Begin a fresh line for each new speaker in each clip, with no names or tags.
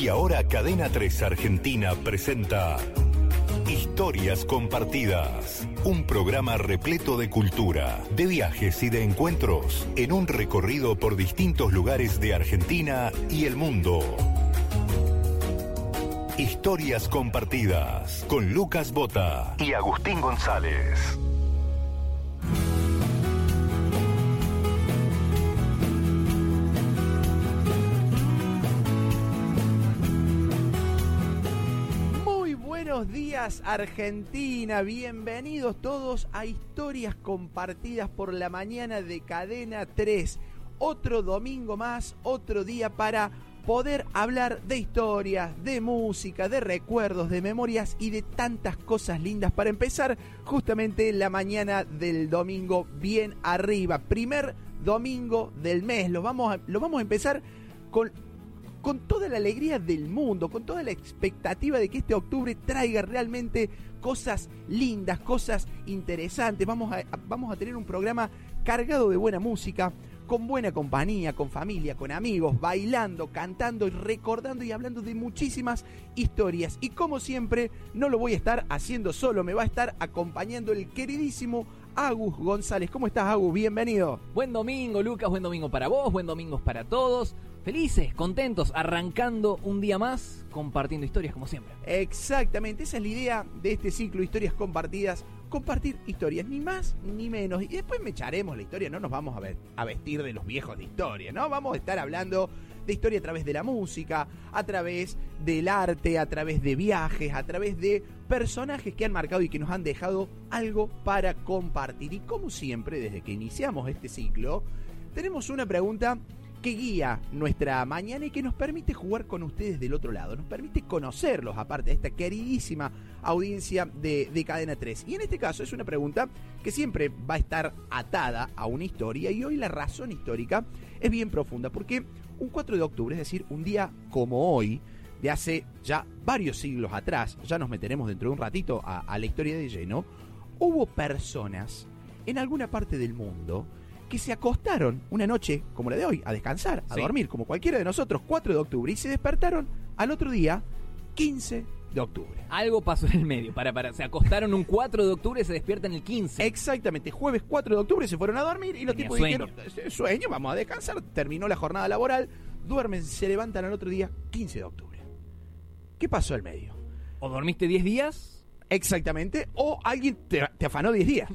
Y ahora Cadena 3 Argentina presenta Historias Compartidas, un programa repleto de cultura, de viajes y de encuentros, en un recorrido por distintos lugares de Argentina y el mundo. Historias Compartidas, con Lucas Bota y Agustín González.
Buenos días Argentina, bienvenidos todos a Historias Compartidas por la mañana de Cadena 3. Otro domingo más, otro día para poder hablar de historias, de música, de recuerdos, de memorias y de tantas cosas lindas para empezar justamente la mañana del domingo bien arriba. Primer domingo del mes, lo vamos a empezar con toda la alegría del mundo, con toda la expectativa de que este octubre traiga realmente cosas lindas, cosas interesantes. Vamos a tener un programa cargado de buena música, con buena compañía, con familia, con amigos, bailando, cantando y recordando y hablando de muchísimas historias. Y como siempre, no lo voy a estar haciendo solo, me va a estar acompañando el queridísimo Agus González. ¿Cómo estás, Agus? Bienvenido.
Buen domingo, Lucas, buen domingo para vos, buen domingo para todos. Felices, contentos, arrancando un día más, compartiendo historias como siempre.
Exactamente, esa es la idea de este ciclo Historias Compartidas, compartir historias, ni más ni menos. Y después me echaremos la historia, no nos vamos a vestir de los viejos de historia, ¿no? Vamos a estar hablando de historia a través de la música, a través del arte, a través de viajes, a través de personajes que han marcado y que nos han dejado algo para compartir. Y como siempre, desde que iniciamos este ciclo, tenemos una pregunta que guía nuestra mañana y que nos permite jugar con ustedes del otro lado, nos permite conocerlos, aparte de esta queridísima audiencia de Cadena 3. Y en este caso es una pregunta que siempre va a estar atada a una historia, y hoy la razón histórica es bien profunda, porque un 4 de octubre, es decir, un día como hoy, de hace ya varios siglos atrás, ya nos meteremos dentro de un ratito a la historia de lleno, hubo personas en alguna parte del mundo que se acostaron una noche como la de hoy, a descansar, a dormir, como cualquiera de nosotros, 4 de octubre, y se despertaron al otro día, 15 de octubre.
Algo pasó en el medio, se acostaron un 4 de octubre y se despiertan el 15.
Exactamente, jueves 4 de octubre se fueron a dormir y los tipos dijeron, sueño, vamos a descansar, terminó la jornada laboral, duermen, se levantan al otro día, 15 de octubre. ¿Qué pasó al medio?
¿O dormiste 10 días?
Exactamente, o alguien te afanó 10 días,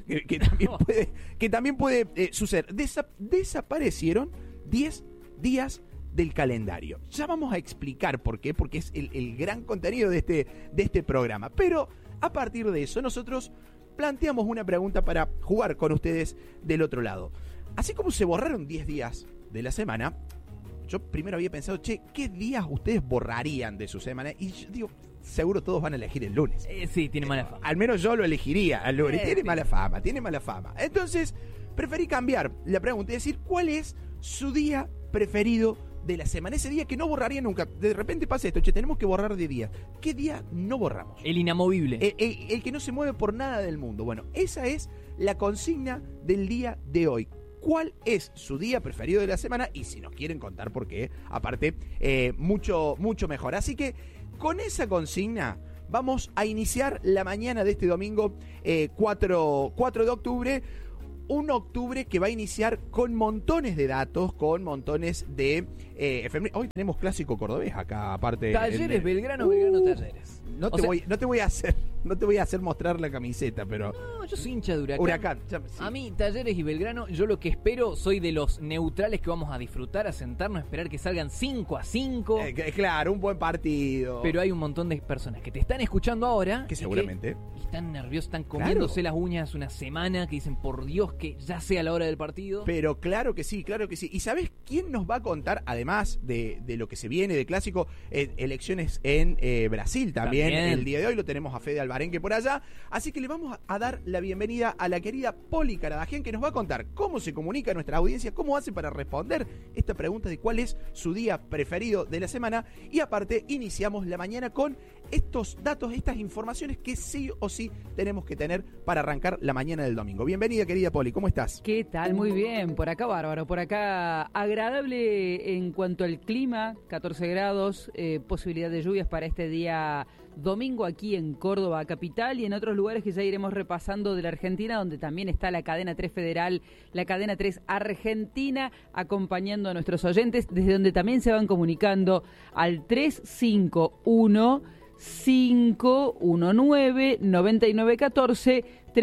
que también puede suceder. Desaparecieron 10 días del calendario. Ya vamos a explicar por qué, porque es el gran contenido de este programa. Pero a partir de eso, nosotros planteamos una pregunta para jugar con ustedes del otro lado. Así como se borraron 10 días de la semana, yo primero había pensado, ¿qué días ustedes borrarían de su semana? Y yo digo, seguro todos van a elegir el lunes.
Sí, tiene mala fama.
Al menos yo lo elegiría al lunes. Tiene mala fama. Entonces, preferí cambiar la pregunta y decir, ¿cuál es su día preferido de la semana? Ese día que no borraría nunca. De repente pasa esto, tenemos que borrar de día. ¿Qué día no borramos?
El inamovible.
El que no se mueve por nada del mundo. Bueno, esa es la consigna del día de hoy. ¿Cuál es su día preferido de la semana? Y si nos quieren contar por qué, aparte, mucho mejor. Así que con esa consigna vamos a iniciar la mañana de este domingo 4 de octubre. Un octubre que va a iniciar con montones de datos, con montones de hoy tenemos clásico cordobés acá, aparte.
Talleres, Belgrano, Talleres.
No te voy a hacer mostrar la camiseta, pero
no, yo soy hincha de Huracán.
Sí.
A mí, Talleres y Belgrano, yo lo que espero, soy de los neutrales que vamos a disfrutar, a sentarnos, a esperar que salgan 5-5.
Claro, un buen partido.
Pero hay un montón de personas que te están escuchando ahora.
Que seguramente.
Y están nerviosos, están comiéndose las uñas una semana, que dicen, por Dios, que ya sea la hora del partido.
Pero claro que sí. ¿Y sabes quién nos va a contar, además de lo que se viene de clásico, elecciones en Brasil también? El día de hoy lo tenemos a Fede el barenque por allá. Así que le vamos a dar la bienvenida a la querida Poli Caradagian, que nos va a contar cómo se comunica nuestra audiencia, cómo hace para responder esta pregunta de cuál es su día preferido de la semana. Y aparte, iniciamos la mañana con estos datos, estas informaciones que sí o sí tenemos que tener para arrancar la mañana del domingo. Bienvenida, querida Poli, ¿cómo estás?
¿Qué tal? Muy bien, por acá bárbaro, por acá agradable en cuanto al clima, 14 grados, posibilidad de lluvias para este día domingo aquí en Córdoba capital y en otros lugares que ya iremos repasando de la Argentina, donde también está la cadena 3 federal, la cadena 3 argentina, acompañando a nuestros oyentes, desde donde también se van comunicando al 351 519-9914,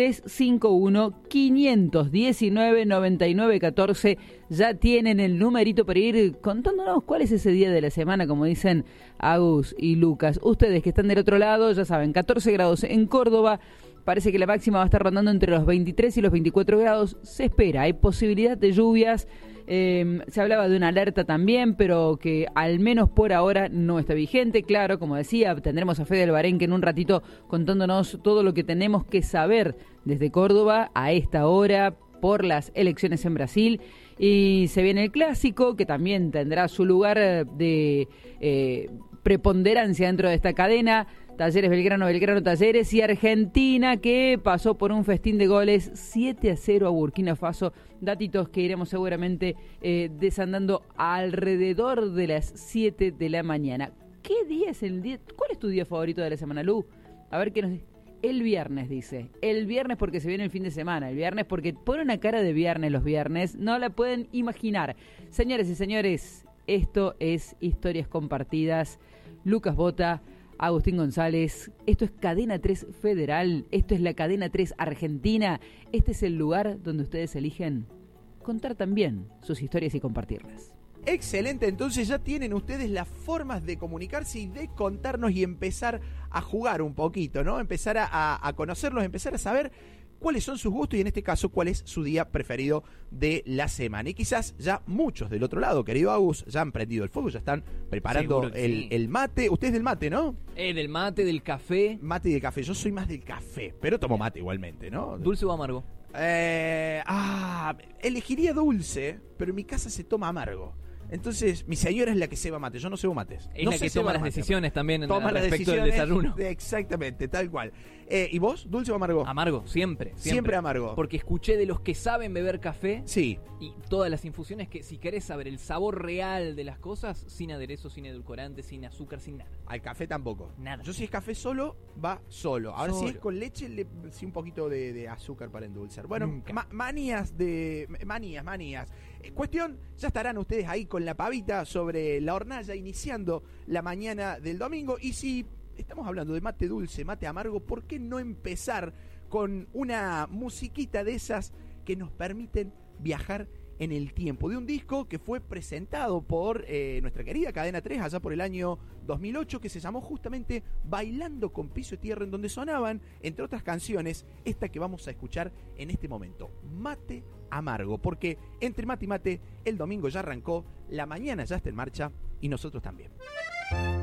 351-519-9914. Ya tienen el numerito para ir contándonos cuál es ese día de la semana, como dicen Agus y Lucas. Ustedes que están del otro lado, ya saben, 14 grados en Córdoba. Parece que la máxima va a estar rondando entre los 23 y los 24 grados. Se espera, hay posibilidad de lluvias. Se hablaba de una alerta también, pero que al menos por ahora no está vigente. Claro, como decía, tendremos a Fede del Barenque en un ratito contándonos todo lo que tenemos que saber desde Córdoba a esta hora por las elecciones en Brasil. Y se viene el clásico, que también tendrá su lugar de preponderancia dentro de esta cadena. Talleres Belgrano, Talleres, y Argentina, que pasó por un festín de goles 7-0 a Burkina Faso. Datitos que iremos seguramente desandando alrededor de las 7 de la mañana. ¿Qué día es el día? ¿Cuál es tu día favorito de la semana, Lu? A ver qué nos dice. El viernes, dice. El viernes porque se viene el fin de semana. El viernes porque pone una cara de viernes los viernes. No la pueden imaginar. Señores y señores, esto es Historias Compartidas. Lucas Bota, Agustín González, esto es Cadena 3 Federal, esto es la Cadena 3 Argentina, este es el lugar donde ustedes eligen contar también sus historias y compartirlas.
Excelente, entonces ya tienen ustedes las formas de comunicarse y de contarnos y empezar a jugar un poquito, ¿no? Empezar a conocerlos, empezar a saber cuáles son sus gustos y en este caso cuál es su día preferido de la semana. Y quizás ya muchos del otro lado, querido Agus, ya han prendido el fuego, ya están preparando el mate. Usted es del mate, ¿no?
Del mate, del café.
Mate y del café. Yo soy más del café, pero tomo mate igualmente, ¿no?
¿Dulce o amargo?
Elegiría dulce, pero en mi casa se toma amargo. Entonces, mi señora es la que ceba mates, yo no cebo mates.
Es
no
la que toma las decisiones también
respecto
del desayuno.
Exactamente, tal cual. ¿Y vos, dulce o amargo?
Amargo, siempre.
Siempre amargo.
Porque escuché de los que saben beber café.
Sí.
Y todas las infusiones que si querés saber el sabor real de las cosas, sin aderezo, sin edulcorante, sin azúcar, sin nada.
Al café tampoco.
Nada.
Yo si es café solo, va solo. Ahora
solo.
Si es con leche, sí un poquito de azúcar para endulzar. Bueno, manías. Cuestión, ya estarán ustedes ahí con la pavita sobre la hornalla iniciando la mañana del domingo. Y si estamos hablando de mate dulce, mate amargo, ¿por qué no empezar con una musiquita de esas que nos permiten viajar en el tiempo? De un disco que fue presentado por nuestra querida Cadena 3 allá por el año 2008, que se llamó justamente Bailando con Piso y Tierra, en donde sonaban, entre otras canciones, esta que vamos a escuchar en este momento, Mate Amargo, porque entre mate y mate, el domingo ya arrancó, la mañana ya está en marcha y nosotros también.